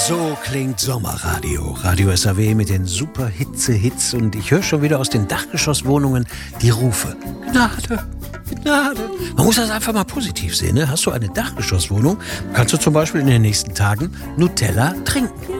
So klingt Sommerradio. Radio SAW mit den super Hitze-Hits. Und ich höre schon wieder aus den Dachgeschosswohnungen die Rufe. Gnade, Gnade. Man muss das einfach mal positiv sehen. Ne? Hast du eine Dachgeschosswohnung, kannst du zum Beispiel in den nächsten Tagen Nutella trinken.